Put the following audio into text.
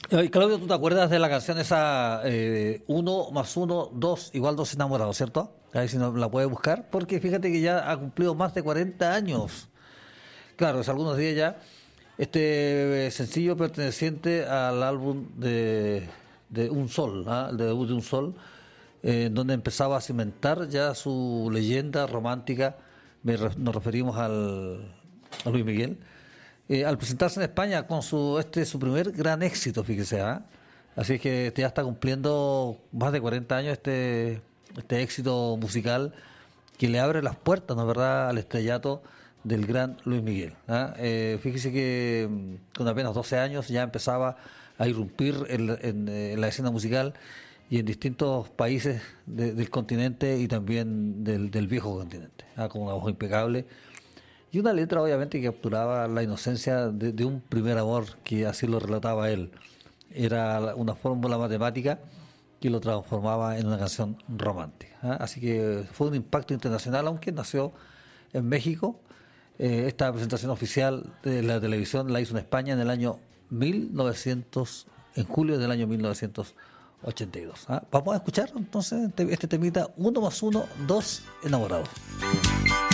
Claudio, ¿tú te acuerdas de la canción esa 1 más 1, 2 = 2 enamorados, ¿cierto? A ver si no la puedes buscar, porque fíjate que ya ha cumplido más de 40 años. Claro, hace algunos días ya. Este sencillo perteneciente al álbum de Un Sol, ¿ah? El debut de Un Sol, donde empezaba a cimentar ya su leyenda romántica. Nos referimos a Luis Miguel. Al presentarse en España con su primer gran éxito, fíjese, ¿ah? Así que ya está cumpliendo más de 40 años este éxito musical que le abre las puertas, ¿no es verdad?, al estrellato del gran Luis Miguel, ¿ah? Fíjese que con apenas 12 años ya empezaba a irrumpir en la escena musical y en distintos países del continente y también del viejo continente, ¿ah? Con una voz impecable y una letra obviamente que capturaba la inocencia de un primer amor, que así lo relataba él. Era una fórmula matemática que lo transformaba en una canción romántica, ¿ah? Así que fue un impacto internacional, aunque nació en México. Esta presentación oficial de la televisión la hizo en España en el año 1900, en julio del año 1982, ¿ah? Vamos a escuchar entonces este temita 1 más 1, 2 enamorados.